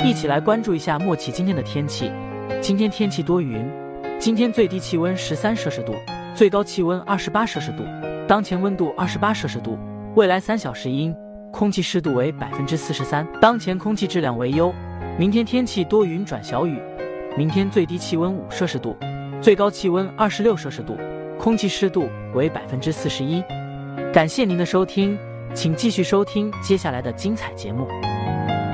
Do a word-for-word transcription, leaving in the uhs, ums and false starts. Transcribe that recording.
一起来关注一下默契今天的天气。今天天气多云，今天最低气温十三摄氏度，最高气温二十八摄氏度，当前温度二十八摄氏度，未来三小时阴，空气湿度为百分之四十三，当前空气质量为优。明天天气多云转小雨，明天最低气温五摄氏度，最高气温二十六摄氏度，空气湿度为百分之四十一。感谢您的收听，请继续收听接下来的精彩节目。